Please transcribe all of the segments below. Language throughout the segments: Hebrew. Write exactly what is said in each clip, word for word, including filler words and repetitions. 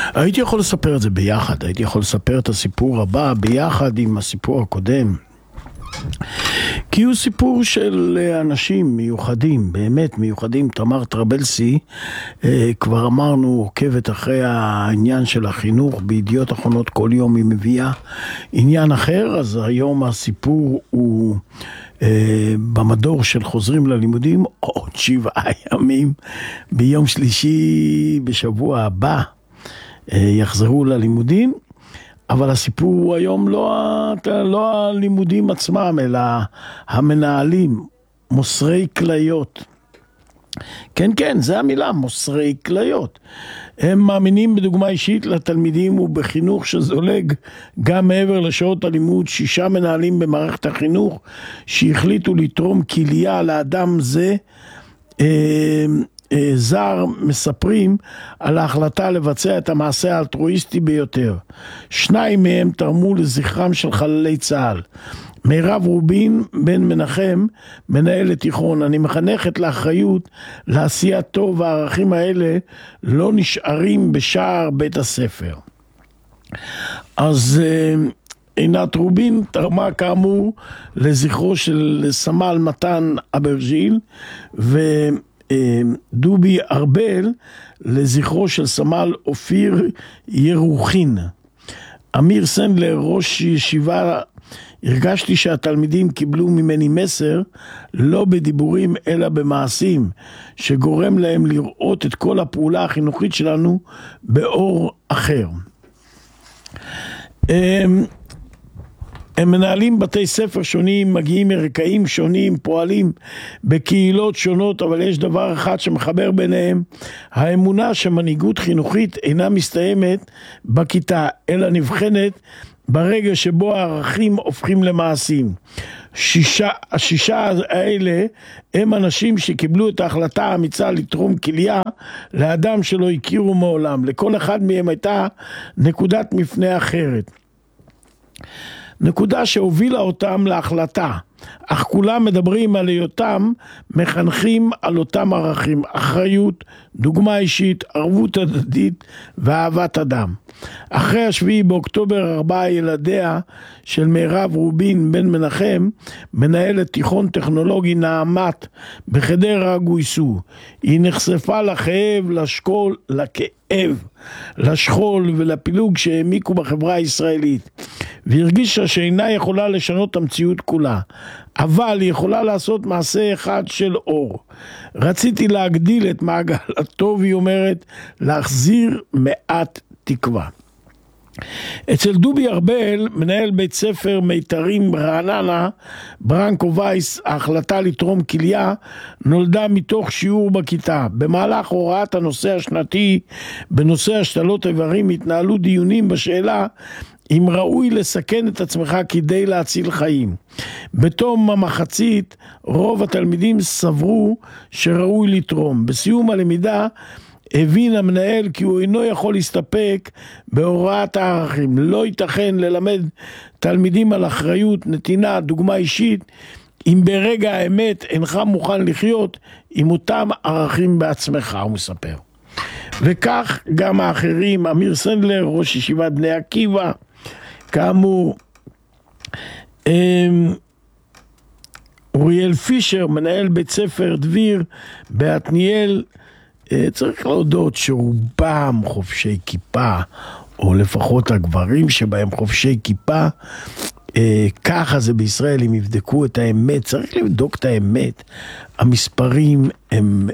הייתי יכול לספר את זה ביחד, הייתי יכול לספר את הסיפור הבא ביחד עם הסיפור הקודם. כי הוא סיפור של אנשים מיוחדים, באמת מיוחדים. תמר טרבלסי, כבר אמרנו, עוקבת אחרי העניין של החינוך, בידיעות אחרונות כל יום היא מביאה עניין אחר. אז היום הסיפור הוא במדור של חוזרים ללימודים, עוד שבעה ימים, ביום שלישי בשבוע הבא יחזרו ללימודים. אבל הסיפור הוא היום לא, לא הלימודים עצמם, אלא המנהלים, מוסרי כליות. כן, כן, זה המילה, מוסרי כליות. הם מאמינים בדוגמה אישית לתלמידים ובחינוך שזולג גם מעבר לשעות הלימוד. שישה מנהלים במערכת החינוך שהחליטו לתרום כליה לאדם זה, זר, מספרים על ההחלטה לבצע את המעשה האלטרואיסטי ביותר. שניים מהם תרמו לזכרם של חללי צה"ל. מירב רובין בן מנחם, מנהלת תיכון: אני מחנכת לאחריות, לעשיית טוב, והערכים האלה לא נשארים בשער בית הספר. אז עינת רובין תרמה כאמור לזכרו של סמל מתן אברג'יל, ו דובי ארבל לזכרו של סמל אופיר ירוחין. אמיר סנדלר, ראש ישיבה: הרגשתי שהתלמידים קיבלו ממני מסר, לא בדיבורים אלא במעשים, שגורם להם לראות את כל הפעולה החינוכית שלנו באור אחר. הם מנהלים בתי ספר שונים, מגיעים מרקעים שונים, פועלים בקהילות שונות, אבל יש דבר אחד שמחבר ביניהם: האמונה שמנהיגות חינוכית אינה מסתיימת בכיתה, אלא נבחנת ברגע שבו הערכים הופכים למעשים. שישה, השישה האלה הם אנשים שקיבלו את ההחלטה האמיצה לתרום כליה לאדם שלא הכירו מעולם. לכל אחד מהם הייתה נקודת מפנה אחרת, נקודה שהובילה אותם להחלטה, אך כולם מדברים על היותם מחנכים על אותם ערכים: אחריות, דוגמה אישית, ערבות הדדית ואהבת אדם. אחרי השביעי באוקטובר, ארבעה ילדיה של מירב רובין בן מנחם, מנהלת תיכון טכנולוגי נעמת בחדרה, גויסו. היא נחשפה לכאב, לשכול, לכאב, לשכול ולפילוג שהעמיקו בחברה הישראלית, והרגישה שאינה יכולה לשנות את המציאות כולה, אבל היא יכולה לעשות מעשה אחד של אור. רציתי להגדיל את מעגל הטוב, היא אומרת, להחזיר מעט תקווה. אצל דובי ארבל, מנהל בית ספר מיתרים רעננה, ברנקו וייס, ההחלטה לתרום כליה נולדה מתוך שיעור בכיתה. במהלך הוראת הנושא השנתי בנושא השתלות איברים התנהלו דיונים בשאלה אם ראוי לסכן את עצמך כדי להציל חיים. בתום המחצית רוב התלמידים סברו שראוי לתרום. בסיום הלמידה הבין המנהל כי הוא אינו יכול להסתפק בהוראת הערכים. לא ייתכן ללמד תלמידים על אחריות, נתינה, דוגמה אישית, אם ברגע האמת אינך מוכן לחיות עם אותם ערכים בעצמך, הוא מספר. וכך גם האחרים: אמיר סנדלר, ראש ישיבת בני עקיבא, כאמור, אוריאל פישר, מנהל בית ספר דביר בעתניאל. צריך להודות שרובם חובשי כיפה, או לפחות הגברים שבהם חובשי כיפה. ככה זה בישראל. אם יבדקו את האמת, צריך לבדוק את האמת, המספרים הם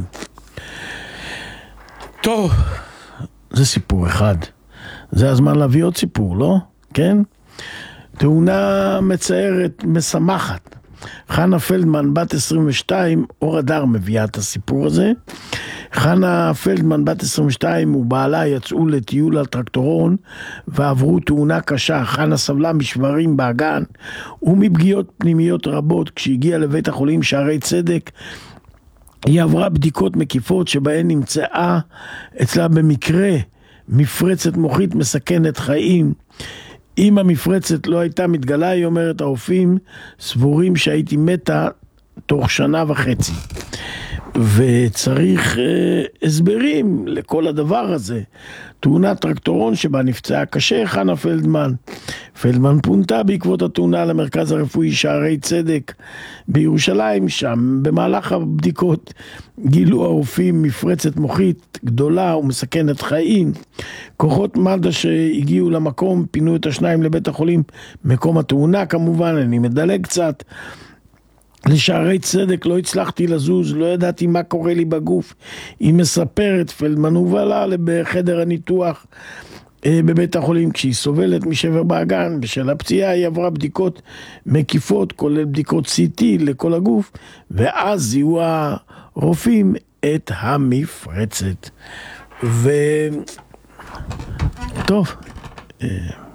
טוב. זה סיפור אחד, זה הזמן להביא עוד סיפור, לא? כן? תאונה מצערת, משמחת. חנה פלדמן, בת עשרים ושתיים, אור הדר מביאה את הסיפור הזה. חנה פלדמן, בת עשרים ושתיים, ובעלה יצאו לטיול על טרקטורון ועברו תאונה קשה. חנה סבלה משברים באגן ומפגיעות פנימיות רבות. כשהגיעה לבית החולים שערי צדק, היא עברה בדיקות מקיפות שבהן נמצאה אצלה במקרה מפרצת מוחית מסכנת חיים. אם המפרצת לא הייתה מתגלה, היא אומרת, הרופאים סבורים שהייתי מתה תוך שנה וחצי. וצריך אה, הסברים לכל הדבר הזה. תאונת טרקטורון שבה נפצעה קשה חנה פלדמן. פלדמן פונתה בעקבות התאונה למרכז הרפואי שערי צדק בירושלים. שם במהלך הבדיקות גילו הרופאים מפרצת מוחית גדולה ומסכנת חיים. כוחות מד"א שהגיעו למקום פינו את השניים לבית החולים מקום התאונה כמובן. אני מדלג קצת. לשערי צדק לא הצלחתי לזוז, לא ידעתי מה קורה לי בגוף. היא מספרת, פלדמן הובלה בחדר הניתוח אה, בבית החולים כשהיא סובלת משבר באגן. בשל הפציעה היא עברה בדיקות מקיפות, כולל בדיקות סי טי לכל הגוף, ואז זיהו הרופאים את המפרצת. ו... טוב, אה...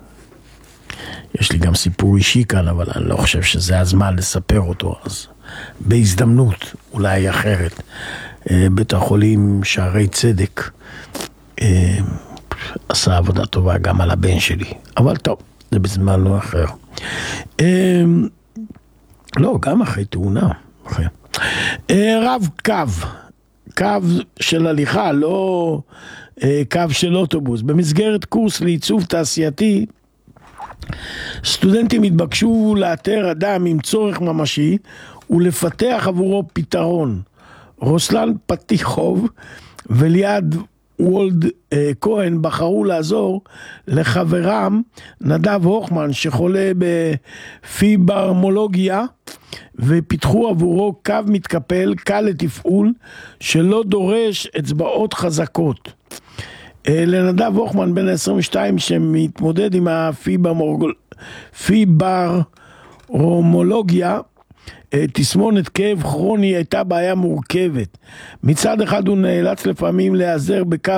יש לי גם סיפור אישי כאן, אבל אני לא חושב שזה הזמן לספר אותו, אז בהזדמנות, אולי אחרת. בית החולים שערי צדק עשה עבודה טובה גם על הבן שלי, אבל טוב, זה בזמן לא אחר. לא, גם אחרי תאונה. אחרי. רב קו, קו של הליכה, לא קו של אוטובוס. במסגרת קורס לעיצוב תעשייתי, סטודנטים התבקשו לאתר אדם עם צורך ממשי ולפתח עבורו פתרון. רוסלן פתיחוב וליעד וולד אה, כהן בחרו לעזור לחברם נדב הוכמן שחולה בפיברמולוגיה, ופיתחו עבורו קו מתקפל קל לתפעול שלא דורש אצבעות חזקות. לנדב הוכמן בן עשרים ושתיים שמתמודד עם הפיברמולוגיה, תסמונת כאב כרוני, הייתה בעיה מורכבת. מצד אחד הוא נאלץ לפעמים להיעזר בקו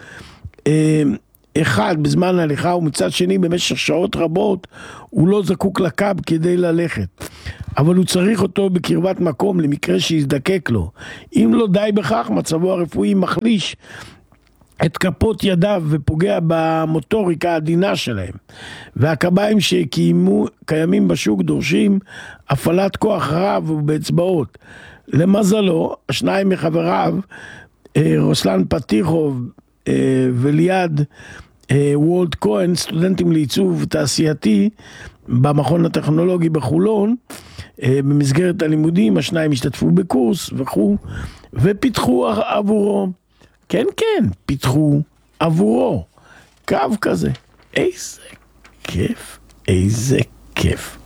אחד בזמן הליכה, ומצד שני במשך שעות רבות הוא לא זקוק לקו כדי ללכת, אבל הוא צריך אותו בקרבת מקום למקרה שיזדקק לו. אם לא די בכך, מצבו הרפואי מחליש את כפות ידיו ופוגע במוטוריקה העדינה שלהם, והקביים שקיימים בשוק דורשים הפעלת כוח רב ובאצבעות. למזלו, השניים מחבריו, רוסלן פתיחוב וליעד וולד כהן, סטודנטים לעיצוב תעשייתי במכון הטכנולוגי בחולון, במסגרת הלימודים, השניים השתתפו בקורס וכו', ופיתחו עבורו, כן כן, פיתחו עבורו קו כזה. איזה כיף, איזה כיף.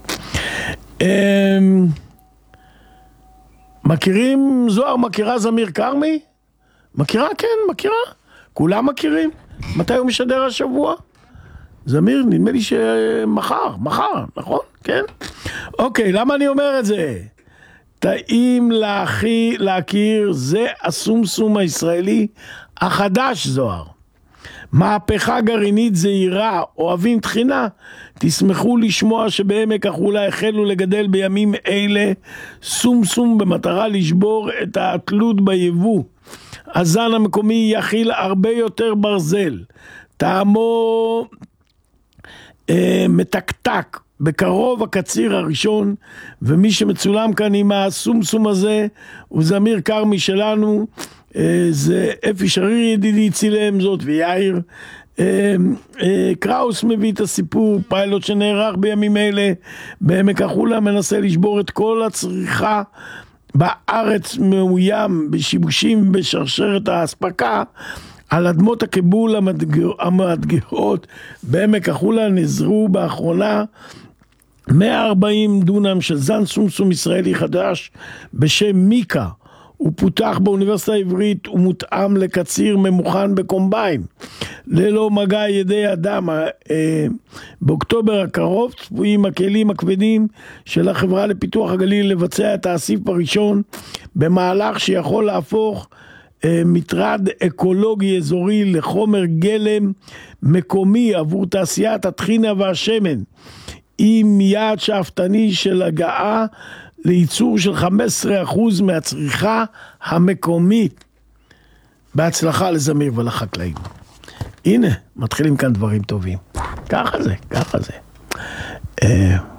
מכירים, זוהר מכירה זמיר כרמי? מכירה? כן, מכירה. כולם מכירים. מתי הוא משדר השבוע? זמיר, נדמה לי שמחר, מחר, נכון? כן? אוקיי, למה אני אומר את זה? טעים להכי, להכיר, זה הסומסום הישראלי החדש זוהר. מהפכה גרעינית זהירה, אוהבים תחינה, תשמחו לשמוע שבעמק החולה החלו לגדל בימים אלה סומסום במטרה לשבור את התלות ביבוא. הזן המקומי יכיל הרבה יותר ברזל, טעמו אה, מתקתק, בקרוב הקציר הראשון, ומי שמצולם כאן עם הסומסום הזה הוא זמיר כרמי שלנו, אה, זה אפי שריר ידידי צילם זאת ויאיר אה, אה, קראוס מביא את הסיפור. פיילוט שנערך בימים אלה בעמק החולה מנסה לשבור את כל הצריכה בארץ, מאוים בשיבושים בשרשרת האספקה. על אדמות הקיבול המאתגר, המאתגרות בעמק החולה נזרו באחרונה מאה וארבעים דונם של זן סומסום ישראלי חדש בשם מיקה. הוא פותח באוניברסיטה העברית ומותאם לקציר ממוכן בקומביין ללא מגע ידי אדם. באוקטובר הקרוב צפויים הכלים הכבדים של החברה לפיתוח הגליל לבצע את האסיף הראשון במהלך שיכול להפוך מטרד אקולוגי אזורי לחומר גלם מקומי עבור תעשיית הטחינה והשמן, עם יעד שאפתני של הגעה לייצור של חמישה עשר אחוז מהצריכה המקומית. בהצלחה לזמיר ולחקלאים. הנה, מתחילים כאן דברים טובים. ככה זה, ככה זה.